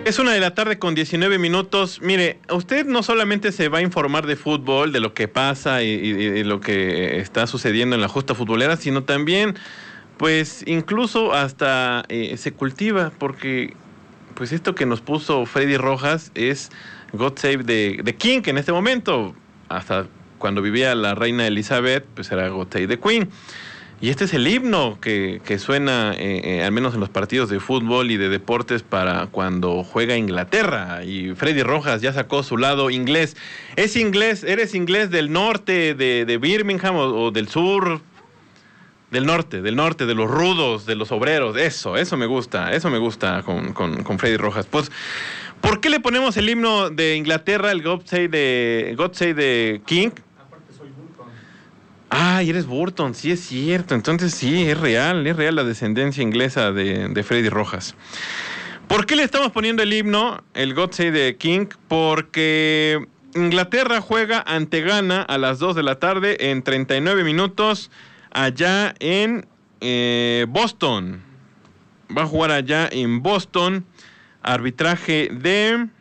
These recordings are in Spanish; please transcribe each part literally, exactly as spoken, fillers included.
Es una de la tarde con diecinueve minutos. Mire, usted no solamente se va a informar de fútbol, de lo que pasa y, y, y lo que está sucediendo en la justa futbolera, sino también, pues, incluso hasta eh, se cultiva, porque, pues, esto que nos puso Freddy Rojas es God Save the, the King en este momento. Hasta cuando vivía la reina Elizabeth, pues era God Save the Queen. Y este es el himno que, que suena, eh, eh, al menos en los partidos de fútbol y de deportes, para cuando juega Inglaterra. Y Freddy Rojas ya sacó su lado inglés. ¿Es inglés? ¿Eres inglés del norte, de, de Birmingham o, o del sur? Del norte, del norte, de los rudos, de los obreros. Eso, eso me gusta, eso me gusta con, con, con Freddy Rojas. Pues, ¿por qué le ponemos el himno de Inglaterra, el God Save the, God Save the King? Ah, y eres Burton, sí es cierto. Entonces sí, es real, es real la descendencia inglesa de, de Freddy Rojas. ¿Por qué le estamos poniendo el himno, el God Save the King? Porque Inglaterra juega ante Ghana a las dos de la tarde en treinta y nueve minutos allá en eh, Boston. Va a jugar allá en Boston. Arbitraje de...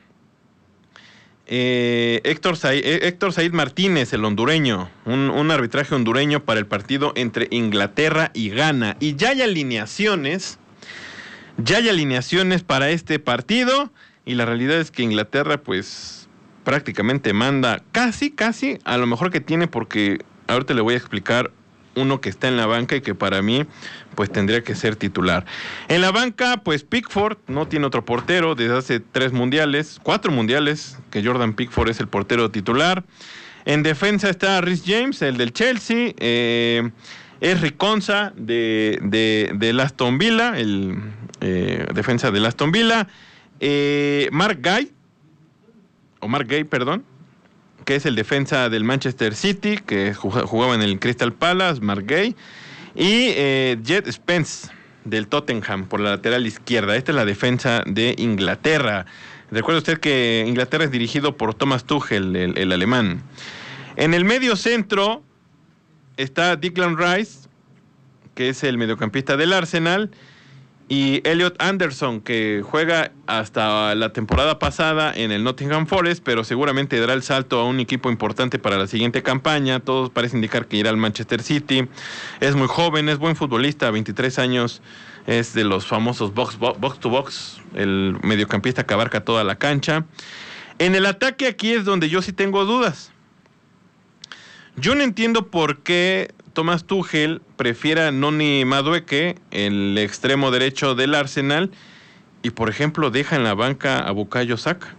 Eh, Héctor, Said, Héctor Said Martínez, el hondureño, un, un arbitraje hondureño para el partido entre Inglaterra y Ghana. Y ya hay alineaciones, ya hay alineaciones para este partido, y la realidad es que Inglaterra pues prácticamente manda casi, casi a lo mejor que tiene, porque ahorita le voy a explicar uno que está en la banca y que para mí pues tendría que ser titular. En la banca, pues Pickford no tiene otro portero desde hace tres mundiales, cuatro mundiales, que Jordan Pickford es el portero titular. En defensa está Reece James, el del Chelsea, eh, es Riconza de, de, de Aston Villa, el eh, defensa de Aston Villa, eh, Mark Gay, o Mark Gay, perdón, que es el defensa del Manchester City, que jugaba en el Crystal Palace, Mark Gay, y eh, Jet Spence del Tottenham por la lateral izquierda. Esta es la defensa de Inglaterra. Recuerde usted que Inglaterra es dirigido por Thomas Tuchel, el, el alemán. En el medio centro está Declan Rice, que es el mediocampista del Arsenal, y Elliot Anderson, que juega hasta la temporada pasada en el Nottingham Forest, pero seguramente dará el salto a un equipo importante para la siguiente campaña. Todos parece indicar que irá al Manchester City. Es muy joven, es buen futbolista, veintitrés años, es de los famosos box, box, box to box, el mediocampista que abarca toda la cancha. En el ataque aquí es donde yo sí tengo dudas. Yo no entiendo por qué Thomas Tuchel prefiere a Noni Madueke, el extremo derecho del Arsenal, y por ejemplo deja en la banca a Bukayo Saka.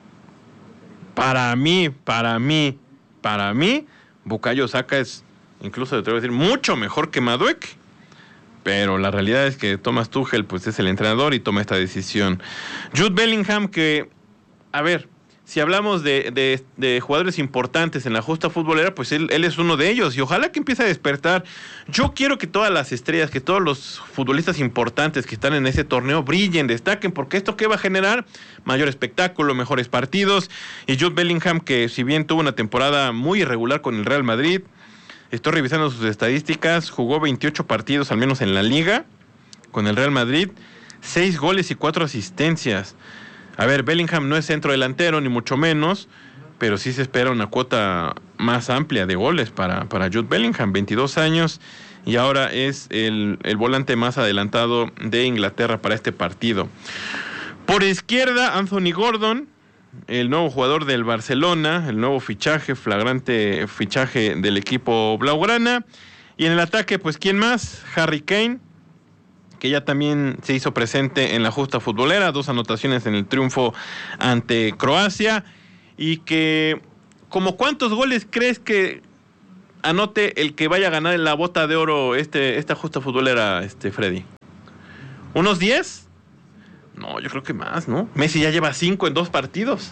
Para mí, para mí, para mí, Bukayo Saka es, incluso te voy a decir, mucho mejor que Madueke. Pero la realidad es que Thomas Tuchel pues es el entrenador y toma esta decisión. Jude Bellingham, que, a ver, si hablamos de, de, de jugadores importantes en la justa futbolera, pues él, él es uno de ellos, y ojalá que empiece a despertar. Yo quiero que todas las estrellas, que todos los futbolistas importantes que están en ese torneo brillen, destaquen, porque esto ¿qué va a generar? Mayor espectáculo, mejores partidos. Y Jude Bellingham, que si bien tuvo una temporada muy irregular con el Real Madrid, estoy revisando sus estadísticas, jugó veintiocho partidos al menos en la liga con el Real Madrid, seis goles y cuatro asistencias. A ver, Bellingham no es centro delantero, ni mucho menos, pero sí se espera una cuota más amplia de goles para, para Jude Bellingham, veintidós años, y ahora es el, el volante más adelantado de Inglaterra para este partido. Por izquierda, Anthony Gordon, el nuevo jugador del Barcelona, el nuevo fichaje, flagrante fichaje del equipo blaugrana. Y en el ataque, pues, ¿quién más? Harry Kane, que ya también se hizo presente en la justa futbolera, dos anotaciones en el triunfo ante Croacia, y que, ¿como cuántos goles crees que anote el que vaya a ganar en la bota de oro este esta justa futbolera, este Freddy? ¿Unos diez? No, yo creo que más, ¿no? Messi ya lleva cinco en dos partidos.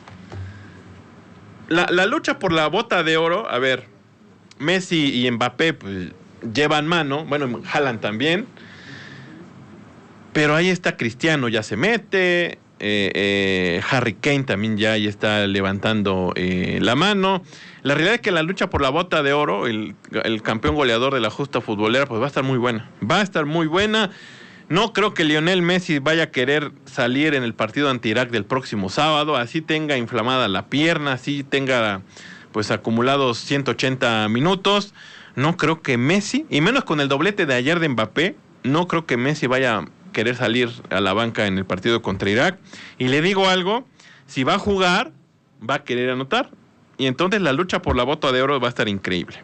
La, la lucha por la bota de oro, a ver, Messi y Mbappé pues llevan mano, bueno, Haaland también, pero ahí está Cristiano, ya se mete, eh, eh, Harry Kane también ya ahí está levantando eh, la mano. La realidad es que la lucha por la bota de oro, el, el campeón goleador de la justa futbolera, pues va a estar muy buena, va a estar muy buena. No creo que Lionel Messi vaya a querer salir en el partido ante Irak del próximo sábado, así tenga inflamada la pierna, así tenga pues acumulados ciento ochenta minutos. No creo que Messi, y menos con el doblete de ayer de Mbappé, no creo que Messi vaya a querer salir a la banca en el partido contra Irak. Y le digo algo, si va a jugar, va a querer anotar, y entonces la lucha por la bota de oro va a estar increíble.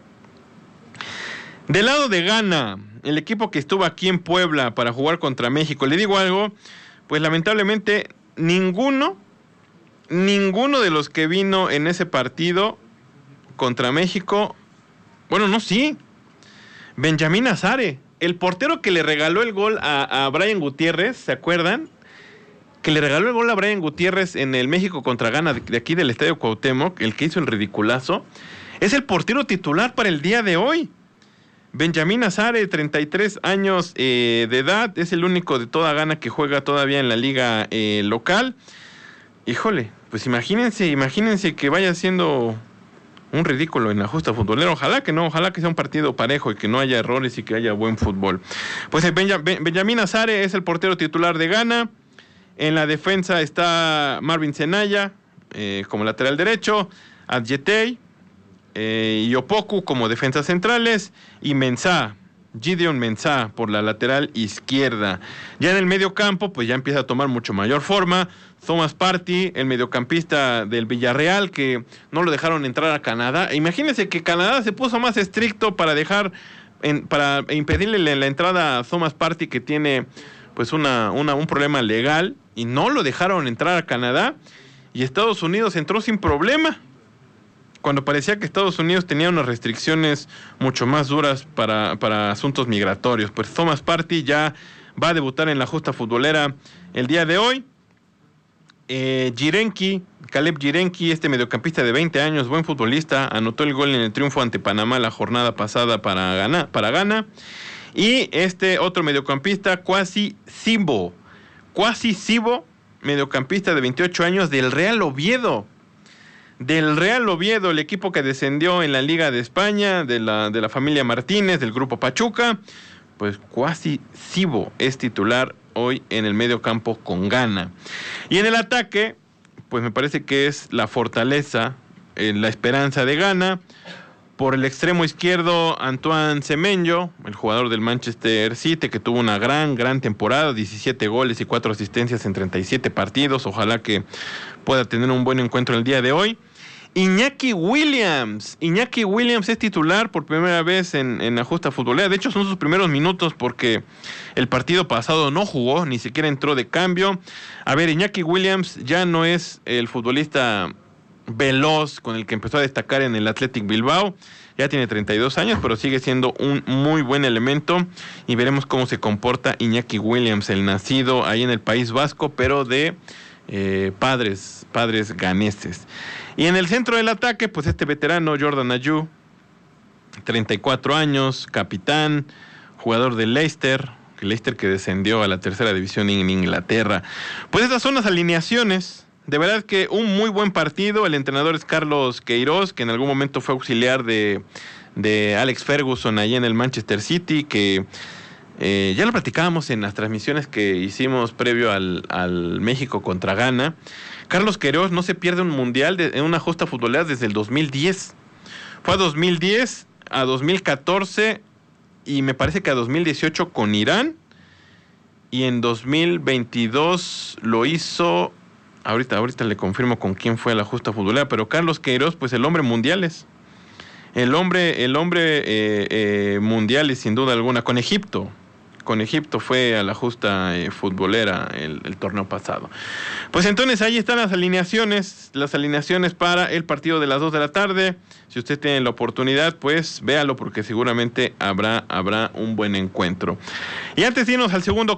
Del lado de Ghana, el equipo que estuvo aquí en Puebla para jugar contra México, le digo algo, pues lamentablemente ninguno, ninguno de los que vino en ese partido contra México, bueno, no, sí, Benjamín Azare, el portero que le regaló el gol a, a Brian Gutiérrez, ¿se acuerdan? Que le regaló el gol a Brian Gutiérrez en el México contra Ghana, de, de aquí del Estadio Cuauhtémoc, el que hizo el ridiculazo, es el portero titular para el día de hoy. Benjamín Azare, treinta y tres años eh, de edad, es el único de toda Ghana que juega todavía en la liga eh, local. Híjole, pues imagínense, imagínense que vaya siendo un ridículo en la justa futbolera. Ojalá que no, ojalá que sea un partido parejo y que no haya errores y que haya buen fútbol. Pues el Benja, ben, Benjamín Azare es el portero titular de Ghana. En la defensa está Marvin Senaya eh, como lateral derecho, Adjetey Eh, y Opoku como defensas centrales y Mensah, Gideon Mensah por la lateral izquierda. Ya en el medio campo pues ya empieza a tomar mucho mayor forma Thomas Partey, el mediocampista del Villarreal, que no lo dejaron entrar a Canadá. Imagínense que Canadá se puso más estricto para dejar en, para impedirle la entrada a Thomas Partey, que tiene pues una, una, un problema legal, y no lo dejaron entrar a Canadá, y Estados Unidos entró sin problema, cuando parecía que Estados Unidos tenía unas restricciones mucho más duras para, para asuntos migratorios. Pues Thomas Partey ya va a debutar en la justa futbolera el día de hoy. Eh, Jirenki, Caleb Jirenki, este mediocampista de veinte años, buen futbolista, anotó el gol en el triunfo ante Panamá la jornada pasada para Ghana. Para Ghana. Y este otro mediocampista, Kwasi Sibo. Kwasi Sibo, mediocampista de veintiocho años del Real Oviedo. Del Real Oviedo, el equipo que descendió en la Liga de España, de la, de la familia Martínez, del grupo Pachuca. Pues Kwasi Sibo es titular hoy en el medio campo con Ghana. Y en el ataque, pues me parece que es la fortaleza, eh, la esperanza de Ghana. Por el extremo izquierdo, Antoine Semenyo, el jugador del Manchester City, que tuvo una gran, gran temporada, diecisiete goles y cuatro asistencias en treinta y siete partidos. Ojalá que pueda tener un buen encuentro el día de hoy. Iñaki Williams. Iñaki Williams es titular por primera vez en, en la justa futbolera. De hecho, son sus primeros minutos porque el partido pasado no jugó, ni siquiera entró de cambio. A ver, Iñaki Williams ya no es el futbolista veloz con el que empezó a destacar en el Athletic Bilbao. Ya tiene treinta y dos años, pero sigue siendo un muy buen elemento. Y veremos cómo se comporta Iñaki Williams, el nacido ahí en el País Vasco, pero de eh, padres, padres ganeses. Y en el centro del ataque, pues este veterano Jordan Ayew, treinta y cuatro años, capitán, jugador del Leicester, el Leicester que descendió a la tercera división en Inglaterra. Pues estas son las alineaciones. De verdad que un muy buen partido. El entrenador es Carlos Queiroz, que en algún momento fue auxiliar de, de Alex Ferguson allí en el Manchester City, que eh, ya lo platicábamos en las transmisiones que hicimos previo al, al México contra Ghana. Carlos Queiroz no se pierde un mundial de, en una justa futbolera desde el dos mil diez. Fue a dos mil diez, a dos mil catorce y me parece que a dos mil dieciocho con Irán. Y en dos mil veintidós lo hizo, ahorita, ahorita le confirmo con quién fue a la justa futbolera, pero Carlos Queiroz, pues el hombre mundiales. El hombre, el hombre eh, eh, mundiales sin duda alguna, con Egipto. Con Egipto fue a la justa eh, futbolera el, el torneo pasado. Pues entonces ahí están las alineaciones, las alineaciones para el partido de las dos de la tarde. Si usted tiene la oportunidad, pues véalo porque seguramente habrá, habrá un buen encuentro. Y antes de irnos al segundo